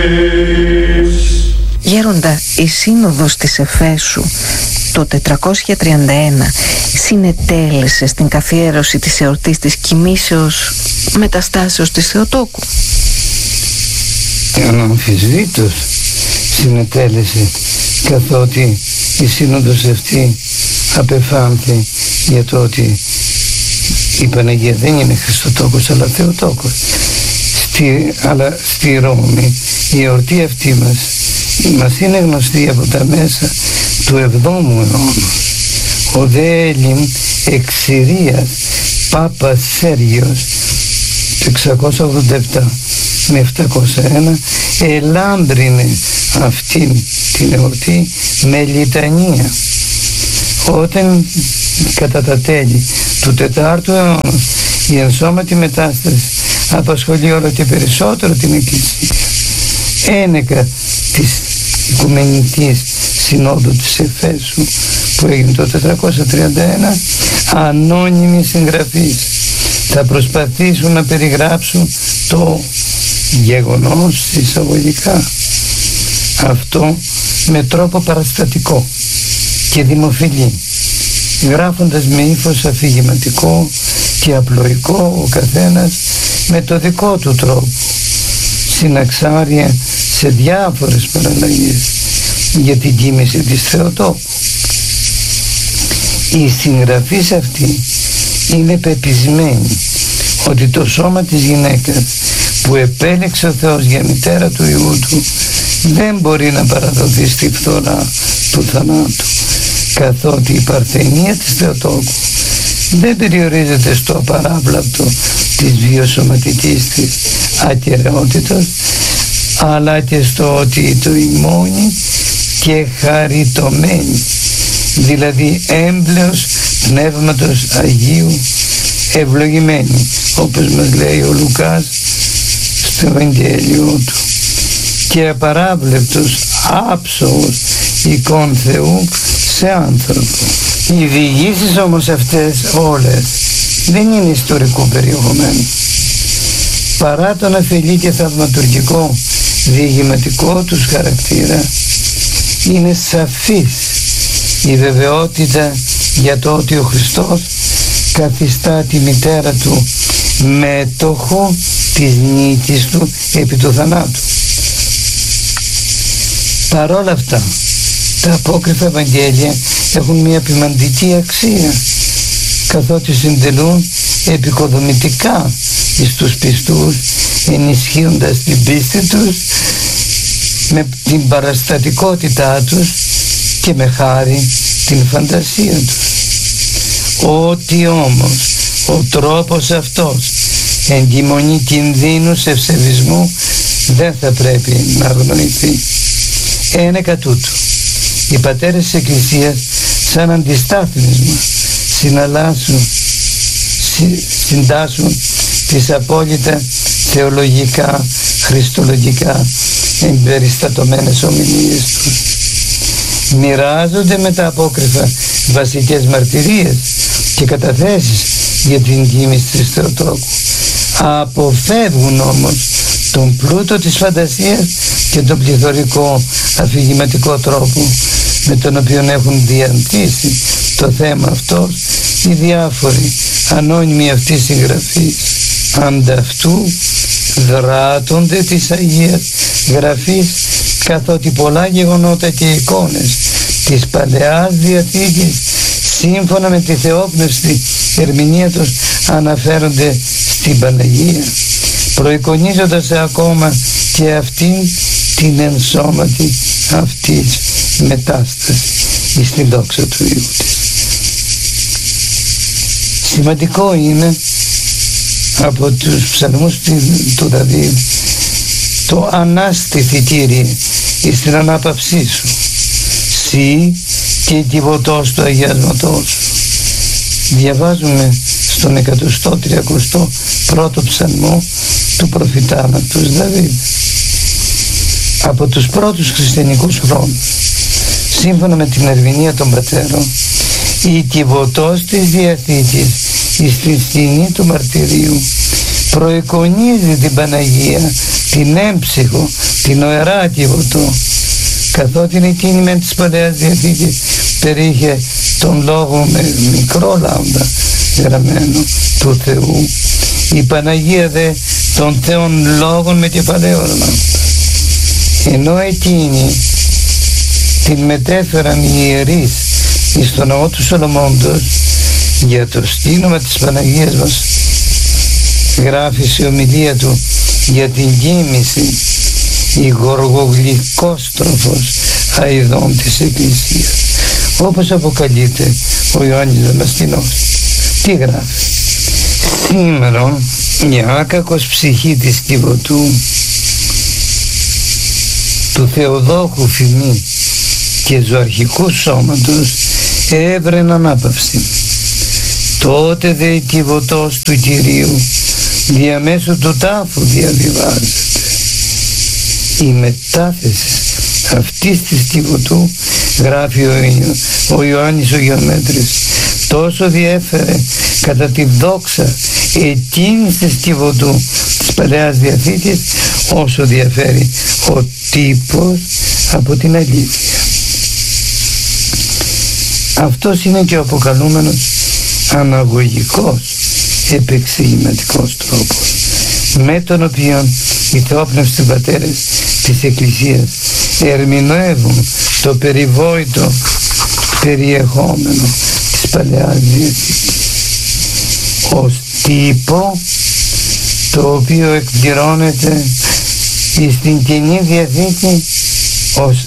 Γέροντα, η Σύνοδος της Εφέσου το 431 συνετέλεσε στην καθιέρωση της εορτής της κοιμήσεως μεταστάσεως της Θεοτόκου. Αναμφισβήτως συνετέλεσε, καθότι η Σύνοδος αυτή απεφάνθη για το ότι η Παναγία δεν είναι Χριστοτόκος αλλά Θεοτόκος. Αλλά στη Ρώμη η εορτή αυτή μας είναι γνωστή από τα μέσα του 7ου αιώνα. Ο δε Έλλην εξ Συρίας Πάπας Σέργιος το 687 με 701 ελάμπρινε αυτήν την εορτή με λιτανία. Όταν κατά τα τέλη του 4ου αιώνα η ενσώματη μετάσταση απασχολεί όλο και περισσότερο την Εκκλησία, ένεκα της Οικουμενικής Συνόδου της Εφέσου που έγινε το 431, ανώνυμοι συγγραφείς θα προσπαθήσουν να περιγράψουν το γεγονός εισαγωγικά αυτό με τρόπο παραστατικό και δημοφιλή, γράφοντας με ύφος αφηγηματικό και απλοϊκό ο καθένας με το δικό του τρόπο, συναξάρια σε διάφορες παραλλαγές για την κοίμηση της Θεοτόκου. Οι συγγραφείς αυτοί είναι πεπισμένοι ότι το σώμα της γυναίκας που επέλεξε ο Θεός για μητέρα του Υιού του δεν μπορεί να παραδοθεί στη φθορά του θανάτου, καθότι η παρθενία της Θεοτόκου δεν περιορίζεται στο απαράπλαπτο της βιοσωματικής της ακεραιότητας, αλλά και στο ότι το ημώνει και χαριτωμένη, δηλαδή έμπλεος Πνεύματος Αγίου ευλογημένη, όπως μας λέει ο Λουκάς στο Ευαγγέλιο του, και απαράβλεπτος άψογος εικόν Θεού σε άνθρωπο. Οι διηγήσεις όμως αυτές όλες δεν είναι ιστορικού περιεχομένου. Παρά τον αφελή και θαυματουργικό διηγηματικό τους χαρακτήρα, είναι σαφής η βεβαιότητα για το ότι ο Χριστός καθιστά τη μητέρα του μέτοχο της νίκης του επί του θανάτου. Παρόλα αυτά, τα απόκριφα Ευαγγέλια έχουν μια ποιμαντική αξία, καθότι συντελούν επικοδομητικά εις τους πιστούς, ενισχύοντας την πίστη τους με την παραστατικότητά τους και με χάρη την φαντασία τους. Ότι όμως ο τρόπος αυτός εγκυμονεί κινδύνους ευσεβισμού δεν θα πρέπει να αγνοηθεί. Ένεκα τούτου, οι πατέρες της Εκκλησίας σαν αντιστάθμισμα συντάσσουν τις απόλυτα θεολογικά, χριστολογικά εμπεριστατωμένες ομιλίες τους. Μοιράζονται με τα απόκριφα βασικές μαρτυρίες και καταθέσεις για την κοίμηση της Θεοτόκου. Αποφεύγουν όμως τον πλούτο της φαντασίας και τον πληθωρικό αφηγηματικό τρόπο με τον οποίο έχουν διαντήσει το θέμα αυτό οι διάφοροι ανώνυμοι αυτοί συγγραφείς. Ανταυτού δράτονται της Αγίας Γραφής, καθότι πολλά γεγονότα και εικόνες της Παλαιάς Διαθήκης σύμφωνα με τη θεόπνευστη ερμηνεία τους αναφέρονται στην Παναγία, προεικονίζοντας ακόμα και αυτήν την ενσώματη αυτής μετάσταση στην δόξα του Υιού της. Σημαντικό είναι από τους ψαλμούς του Δαβίδ το «Ανάστηθη Κύριε εις την ανάπαυσή σου, σύ και η κυβωτός του αγιασματός σου». Διαβάζουμε στον 131ο ψαλμό του προφητάνατος Δαβίδ. Από τους πρώτους χριστιανικούς χρόνους, σύμφωνα με την ερμηνεία των πατέρων, η κυβωτός της Διαθήκης εις τη σκηνή του μαρτυρίου προεικονίζει την Παναγία την έμψυχο, την οερά Κιβωτό, καθότι εκείνη μεν της Παλαιάς Διαθήκης περιείχε τον λόγο με μικρό λάμδα γραμμένο του Θεού, η Παναγία δε των Θεών λόγων με κεφαλαίο λάμδα, ενώ εκείνη την μετέφεραν οι ιερείς εις τον ναό του Σολομώντος. Για το στήνομα της Παναγίας μας γράφει σε ομιλία του για την κοίμηση η γοργογλυκόστροφος αηδών της Εκκλησίας, όπως αποκαλείται ο Ιωάννης Δαμασκηνός. Τι γράφει? Σήμερα η άκακος ψυχή της Κιβωτού του Θεοδόχου Φημή και ζωαρχικού σώματος έβρεν ανάπαυση. Τότε δε η Κιβωτός του Κυρίου διαμέσου του τάφου διαβιβάζεται. Η μετάθεση αυτής της Κιβωτού, γράφει ο Ιωάννης ο Γεωμέτρης, τόσο διέφερε κατά τη δόξα εκείνης της Κιβωτού της Παλαιάς Διαθήκης, όσο διαφέρει ο τύπος από την αλήθεια. Αυτός είναι και ο αποκαλούμενος αναγωγικός επεξηγηματικός τρόπος, με τον οποίο οι θεόπνευστοι πατέρες της Εκκλησίας ερμηνεύουν το περιβόητο περιεχόμενο της Παλαιάς Διαθήκης ως τύπο, το οποίο εκπληρώνεται στην Καινή Διαθήκη ως